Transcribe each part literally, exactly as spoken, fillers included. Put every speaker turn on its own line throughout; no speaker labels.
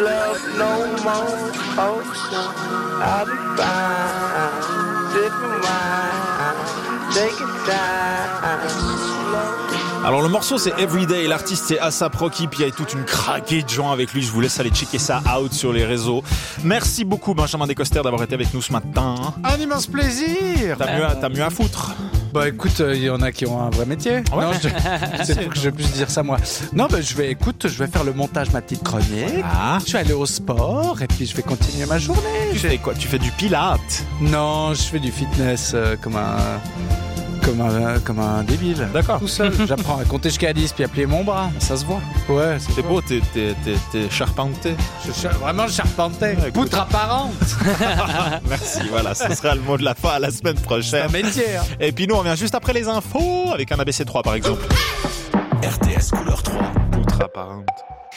love no more. Oh no, I'll be fine. Sipping wine, taking time.
Alors le morceau c'est Everyday, l'artiste c'est A$AP Rocky, puis il y a toute une craquée de gens avec lui, je vous laisse aller checker ça out sur les réseaux. Merci beaucoup Benjamin Descoster d'avoir été avec nous ce matin.
Un immense plaisir.
T'as mieux à, t'as mieux à foutre.
Bah écoute, il euh, y en a qui ont un vrai métier.
Ouais.
Non, je, c'est pour que je puisse dire ça moi. Non, bah je vais, écoute, je vais faire le montage de ma petite chronique.
Ah.
Je vais aller au sport et puis je vais continuer ma journée.
Tu
J'ai...
fais quoi? Tu fais du pilates?
Non, je fais du fitness euh, comme un... Comme un, comme un débile.
D'accord.
Tout seul. J'apprends à compter jusqu'à dix puis à plier mon bras. Ça se voit. Ouais, c'est,
c'est beau, t'es, t'es, t'es, t'es charpenté.
Je suis vraiment charpenté.
Ouais,
poutre apparente.
Merci, voilà, ce sera le mot de la fin à la semaine prochaine.
C'est un métier. Hein.
Et puis nous, on revient juste après les infos avec un A B C trois par exemple.
R T S couleur trois.
Poutre apparente.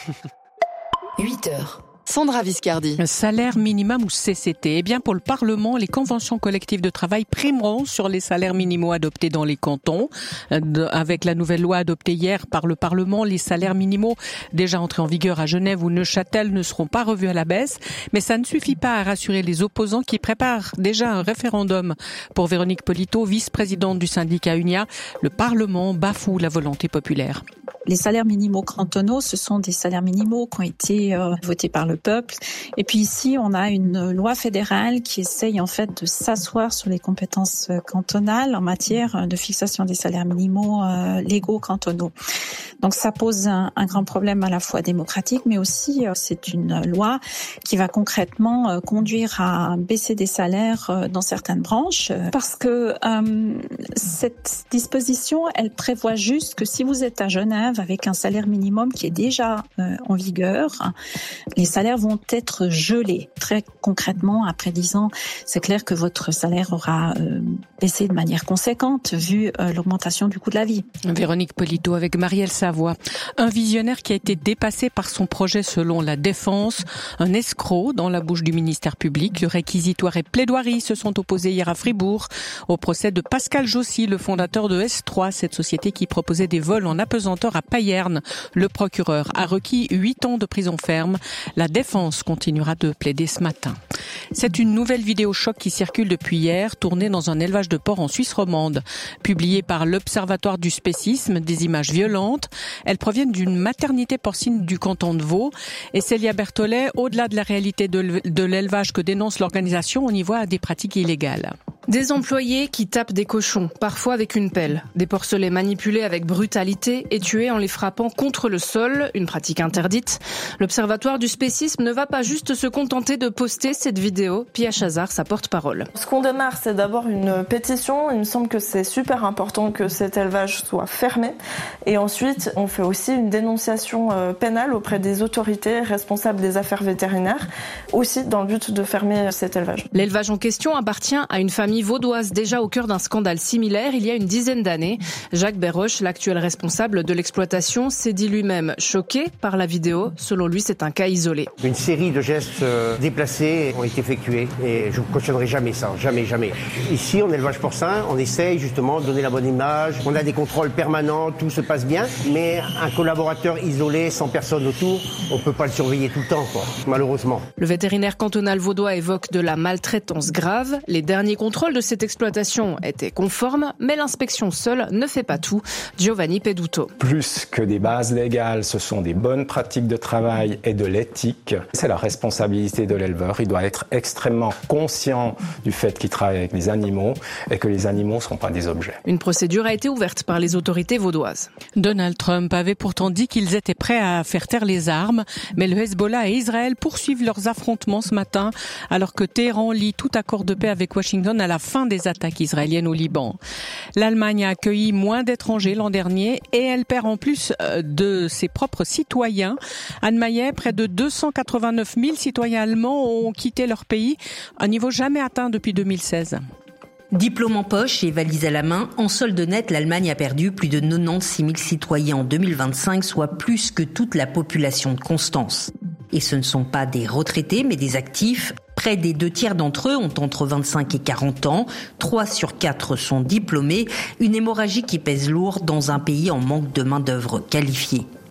huit heures. Sandra Viscardi.
Salaire minimum ou C C T. Eh bien, pour le Parlement, les conventions collectives de travail primeront sur les salaires minimaux adoptés dans les cantons. Avec la nouvelle loi adoptée hier par le Parlement, les salaires minimaux déjà entrés en vigueur à Genève ou Neuchâtel ne seront pas revus à la baisse. Mais ça ne suffit pas à rassurer les opposants qui préparent déjà un référendum. Pour Véronique Polito, vice-présidente du syndicat UNIA, le Parlement bafoue la volonté populaire.
Les salaires minimaux cantonaux, ce sont des salaires minimaux qui ont été euh, votés par le peuple. Et puis ici, on a une loi fédérale qui essaye en fait de s'asseoir sur les compétences cantonales en matière de fixation des salaires minimaux euh, légaux cantonaux. Donc ça pose un, un grand problème à la fois démocratique, mais aussi euh, c'est une loi qui va concrètement euh, conduire à baisser des salaires euh, dans certaines branches, euh, parce que euh, cette disposition, elle prévoit juste que si vous êtes à Genève avec un salaire minimum qui est déjà euh, en vigueur, les salaires vont être gelés. Très concrètement, après dix ans, c'est clair que votre salaire aura euh, baissé de manière conséquente vu euh, l'augmentation du coût de la vie.
Véronique Polito avec Marielle Savoie. Un visionnaire qui a été dépassé par son projet selon la Défense. Un escroc dans la bouche du ministère public. Le réquisitoire et plaidoirie se sont opposés hier à Fribourg au procès de Pascal Jossy, le fondateur de S trois, cette société qui proposait des vols en apesanteur à Payerne. Le procureur a requis huit ans de prison ferme. La défense continuera de plaider ce matin. C'est une nouvelle vidéo choc qui circule depuis hier, tournée dans un élevage de porcs en Suisse romande. Publiée par l'Observatoire du spécisme, des images violentes. Elles proviennent d'une maternité porcine du canton de Vaud. Et Célia Berthollet, au-delà de la réalité de l'élevage que dénonce l'organisation, on y voit des pratiques illégales.
Des employés qui tapent des cochons, parfois avec une pelle. Des porcelets manipulés avec brutalité et tués en les frappant contre le sol, une pratique interdite. L'Observatoire du spécisme ne va pas juste se contenter de poster cette vidéo. Pia Chazard, sa porte-parole.
Ce qu'on démarre, c'est d'abord une pétition. Il me semble que c'est super important que cet élevage soit fermé. Et ensuite, on fait aussi une dénonciation pénale auprès des autorités responsables des affaires vétérinaires, aussi dans le but de fermer cet élevage.
L'élevage en question appartient à une famille vaudoise déjà au cœur d'un scandale similaire il y a une dizaine d'années. Jacques Berroche, l'actuel responsable de l'exploitation, s'est dit lui-même choqué par la vidéo. Selon lui, c'est un cas isolé.
Une série de gestes déplacés ont été effectués et je ne cautionnerai jamais ça, jamais, jamais. Ici, en élevage porcin, on essaye justement de donner la bonne image. On a des contrôles permanents, tout se passe bien, mais un collaborateur isolé, sans personne autour, on ne peut pas le surveiller tout le temps, quoi, malheureusement.
Le vétérinaire cantonal vaudois évoque de la maltraitance grave. Les derniers contrôles de cette exploitation était conforme, mais l'inspection seule ne fait pas tout. Giovanni Peduto.
Plus que des bases légales, ce sont des bonnes pratiques de travail et de l'éthique. C'est la responsabilité de l'éleveur. Il doit être extrêmement conscient du fait qu'il travaille avec les animaux et que les animaux ne sont pas des objets.
Une procédure a été ouverte par les autorités vaudoises.
Donald Trump avait pourtant dit qu'ils étaient prêts à faire taire les armes, mais le Hezbollah et Israël poursuivent leurs affrontements ce matin, alors que Téhéran lie tout accord de paix avec Washington à la fin des attaques israéliennes au Liban. L'Allemagne a accueilli moins d'étrangers l'an dernier et elle perd en plus de ses propres citoyens. Anne Maillet, près de deux cent quatre-vingt-neuf mille citoyens allemands ont quitté leur pays, un niveau jamais atteint depuis deux mille seize.
Diplôme en poche et valise à la main, en solde net, l'Allemagne a perdu plus de quatre-vingt-seize mille citoyens en deux mille vingt-cinq, soit plus que toute la population de Constance. Et ce ne sont pas des retraités, mais des actifs. Près des deux tiers d'entre eux ont entre vingt-cinq et quarante ans. Trois sur quatre sont diplômés. Une hémorragie qui pèse lourd dans un pays en manque de main-d'œuvre qualifiée.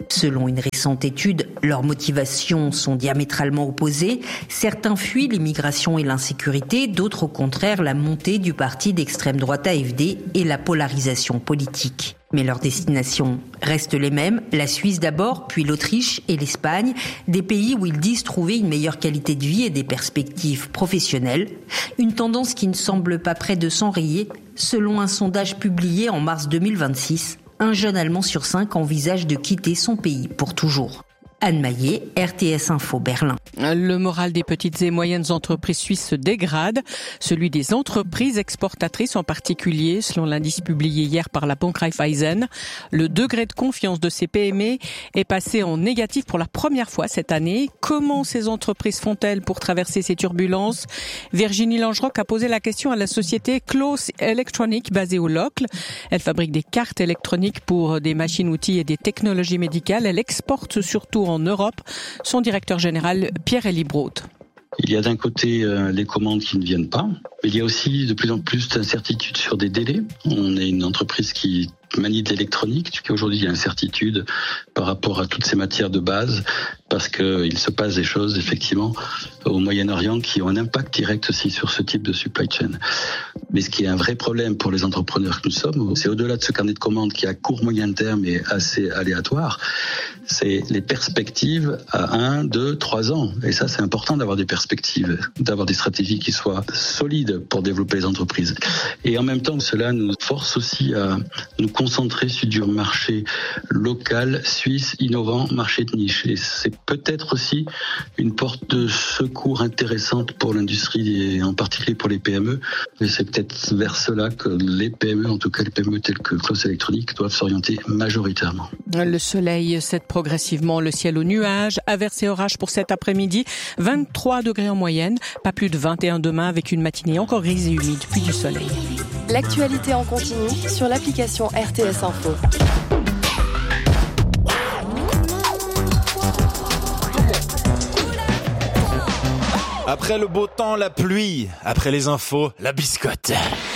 Selon une récente étude, leurs motivations sont diamétralement opposées. Certains fuient l'immigration et l'insécurité, d'autres au contraire la montée du parti d'extrême droite A F D et la polarisation politique. Mais leurs destinations restent les mêmes, la Suisse d'abord, puis l'Autriche et l'Espagne, des pays où ils disent trouver une meilleure qualité de vie et des perspectives professionnelles. Une tendance qui ne semble pas près de s'enrayer, selon un sondage publié en mars deux mille vingt-six. Un jeune Allemand sur cinq envisage de quitter son pays pour toujours. Anne Maillet, R T S Info, Berlin.
Le moral des petites et moyennes entreprises suisses se dégrade, celui des entreprises exportatrices en particulier, selon l'indice publié hier par la Banque Raiffeisen. Le degré de confiance de ces P M E est passé en négatif pour la première fois cette année. Comment ces entreprises font-elles pour traverser ces turbulences ? Virginie Langerock a posé la question à la société Close Electronic basée au Locle. Elle fabrique des cartes électroniques pour des machines-outils et des technologies médicales. Elle exporte surtout en Europe. Son directeur général, Pierre-Élie Brault.
Il y a d'un côté euh, les commandes qui ne viennent pas, mais il y a aussi de plus en plus d'incertitudes sur des délais. On est une entreprise qui manie de l'électronique. Aujourd'hui, il y a incertitude par rapport à toutes ces matières de base, parce qu'il se passe des choses, effectivement, au Moyen-Orient qui ont un impact direct aussi sur ce type de supply chain. Mais ce qui est un vrai problème pour les entrepreneurs que nous sommes, c'est au-delà de ce carnet de commandes qui, à court moyen terme, est assez aléatoire, c'est les perspectives à un, deux, trois ans. Et ça, c'est important d'avoir des perspectives, d'avoir des stratégies qui soient solides pour développer les entreprises. Et en même temps, cela nous force aussi à nous concentrer sur du marché local, suisse, innovant, marché de niche. Et c'est peut-être aussi une porte de secours intéressante pour l'industrie et en particulier pour les P M E. Et c'est peut-être vers cela que les P M E, en tout cas les P M E telles que Close Electronic, doivent s'orienter majoritairement.
Le soleil cède progressivement le ciel aux nuages, averses et orages pour cet après-midi, vingt-trois degrés en moyenne, pas plus de vingt et un demain avec une matinée encore grise et humide, puis du soleil.
L'actualité en continu sur l'application R T S Info.
Après le beau temps, la pluie. Après les infos, la biscotte.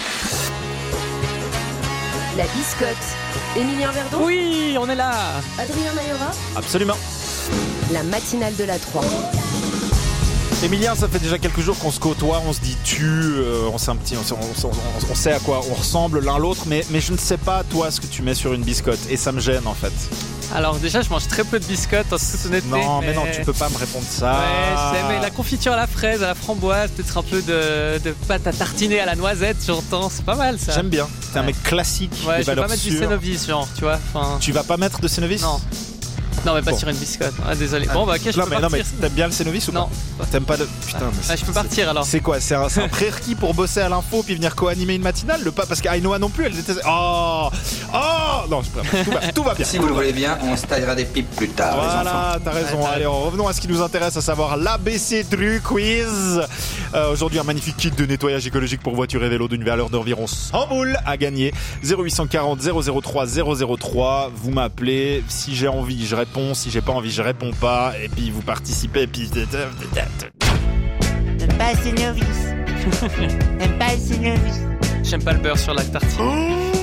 La biscotte. Émilien Verdon ?
Oui, on est là.
Adrien Mayora ?
Absolument.
La matinale de la trois.
Émilien, ça fait déjà quelques jours qu'on se côtoie, on se dit tu, euh, on sait un petit, on, on, on, on sait à quoi on ressemble l'un l'autre, mais, mais je ne sais pas toi ce que tu mets sur une biscotte et ça me gêne en fait.
Alors déjà, je mange très peu de biscottes en toute honnêteté.
Non, mais... mais non, tu peux pas me répondre ça.
Ouais, je sais, mais la confiture à la fraise, à la framboise, peut-être un peu de, de pâte à tartiner à la noisette, j'entends, c'est pas mal ça.
J'aime bien. T'es un mec classique.
Ouais,
des
je vais
valeurs
pas mettre
sûres.
du Cénovis, genre, tu vois. Enfin...
Tu vas pas mettre de Cénovis ?
Non. Non, mais pas
bon.
sur une biscotte. Ah, désolé. Bon, bah, ok, je
non,
peux
mais,
partir.
Non, mais t'aimes bien le Cénovis ou pas ?
Non.
T'aimes pas de. Putain, mais
ah, je peux partir alors.
C'est quoi ? C'est un, c'est un prérequis pour bosser à l'info puis venir co-animer une matinale ? Le pas parce qu'Ainoa non plus, elle déteste. Oh Oh Non, je peux tout va, tout va bien.
Si vous le voulez bien, on se taillera des pipes plus tard.
Voilà, t'as raison. Allez, revenons à ce qui nous intéresse, à savoir l'A B C Dru Quiz. Euh, aujourd'hui, un magnifique kit de nettoyage écologique pour voitures et vélos d'une valeur d'environ cent boules à gagner. zéro huit cent quarante zéro zéro trois zéro zéro trois. Vous m'appelez. Si j'ai envie, je réponds. Si j'ai pas envie, je réponds pas. Et puis vous participez. Et puis.
J'aime pas le Cénovis. J'aime pas le Cénovis.
J'aime pas le beurre sur la tartine.
Oh